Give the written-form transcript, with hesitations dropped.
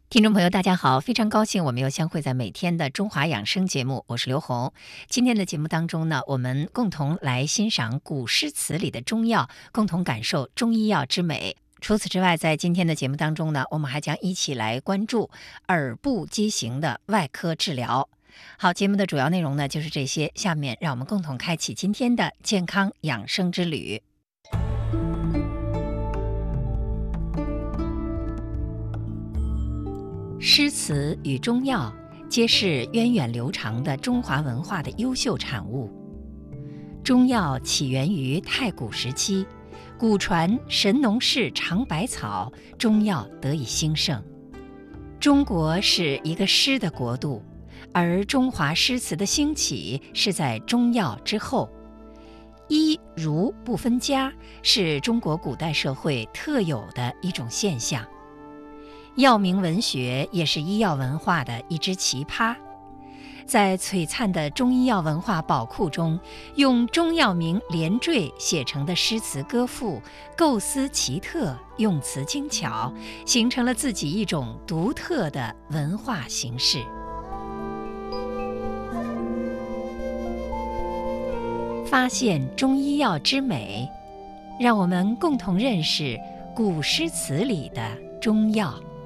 听众朋友，大家好，非常高兴我们又相会在每天的中华养生节目，我是刘红。今天的节目当中呢，我们共同来欣赏古诗词里的中药，共同感受中医药之美。除此之外，在今天的节目当中呢，我们还将一起来关注耳部畸形的外科治疗。好，节目的主要内容呢就是这些，下面让我们共同开启今天的健康养生之旅。诗词与中药皆是源远流长的中华文化的优秀产物。中药起源于太古时期，古传神农氏尝百草，中药得以兴盛。中国是一个诗的国度，而中华诗词的兴起是在中药之后。医儒不分家是中国古代社会特有的一种现象。药名文学也是医药文化的一支奇葩，在璀璨的中医药文化宝库中，用中药名连缀写成的诗词歌赋，构思奇特，用词精巧，形成了自己一种独特的文化形式。发现中医药之美，让我们共同认识古诗词里的中药。